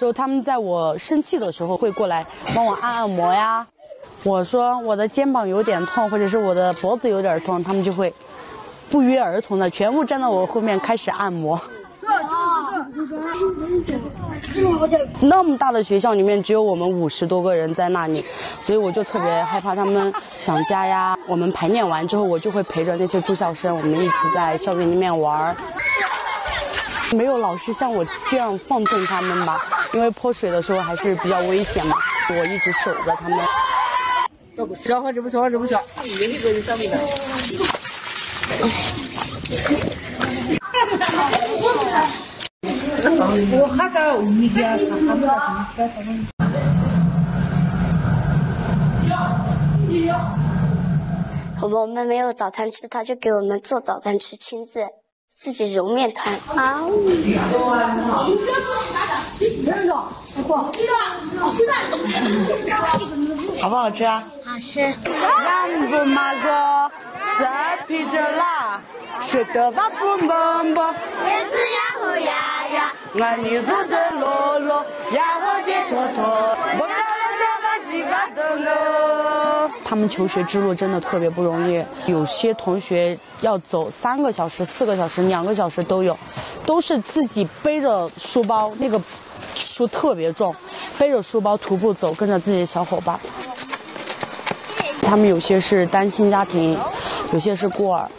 就他们在我生气的时候会过来帮我按摩呀。我说我的肩膀有点痛，或者是我的脖子有点痛，他们就会不约而同的全部站到我后面开始按摩。那么大的学校里面只有我们50多个人在那里，所以我就特别害怕他们想家呀。我们排练完之后，我就会陪着那些住校生，我们一起在校园里面玩。没有老师像我这样放纵他们吧，因为泼水的时候还是比较危险嘛，我一直守着他们。 小孩子不小，我还在一边， 我们没有早餐吃，他就给我们做早餐吃，亲自自己揉面团。 好不好吃啊？ 好吃。 羊不麻个，三皮着辣，水的吧不蹦蹦， 椰子呀吼呀呀， 俺女子的罗罗，呀我姐坨坨，我家了这把几把灯哦。他们求学之路真的特别不容易，有些同学要走3个小时、4个小时、2个小时都有，都是自己背着书包，那个书特别重，背着书包徒步走，跟着自己的小伙伴。他们有些是单亲家庭，有些是孤儿。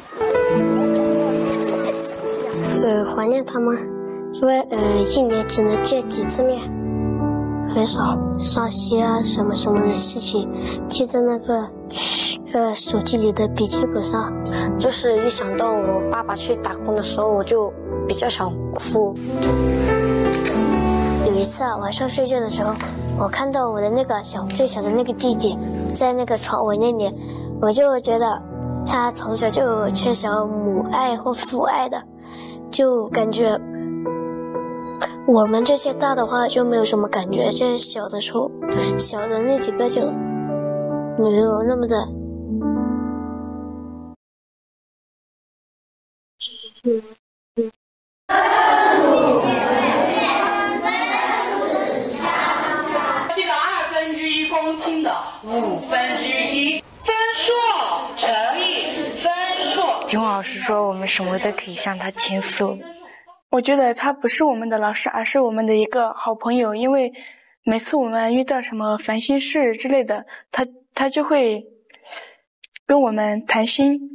怀念他们，因为一年只能见几次面，很少上学啊什么什么的事情记在那个手机里的笔记本上。就是一想到我爸爸去打工的时候，我就比较想哭。有一次啊，晚上睡觉的时候，我看到我的那个最小的那个弟弟在那个床围那里，我就觉得他从小就缺少母爱或父爱的，就感觉我们这些大的话就没有什么感觉，这小的时候小的那几个就没有那么的。 1/2公斤的1/5分数乘以分数。 金老师说我们什么都可以向他倾诉。 我觉得他不是我们的老师，而是我们的一个好朋友，因为每次我们遇到什么烦心事之类的，他就会跟我们谈心。